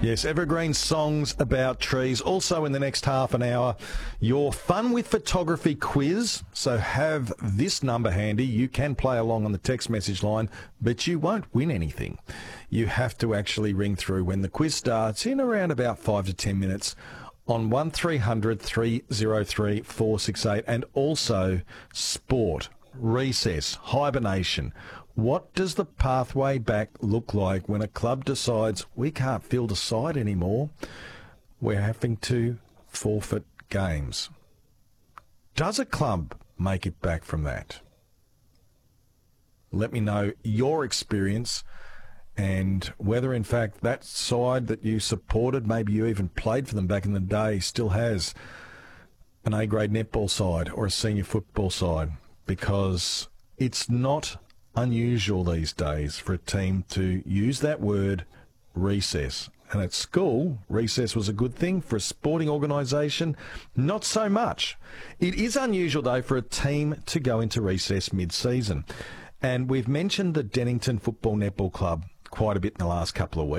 Yes, evergreen songs about trees. Also in the next half an hour, your Fun with Photography quiz. So have this number handy. You can play along on the text message line, but you won't win anything. You have to actually ring through when the quiz starts in around about 5 to 10 minutes on 1300 303 468. And also sport, recess, hibernation. What does the pathway back look like when a club decides we can't field a side anymore? We're having to forfeit games. Does a club make it back from that? Let me know your experience and whether, in fact, that side that you supported, maybe you even played for them back in the day, still has an A-grade netball side or a senior football side, because it's not unusual these days for a team to use that word recess. And at school, recess was a good thing. For a sporting organisation, not so much. It is unusual, though, for a team to go into recess mid-season. And we've mentioned the Dennington Football Netball Club quite a bit in the last couple of weeks.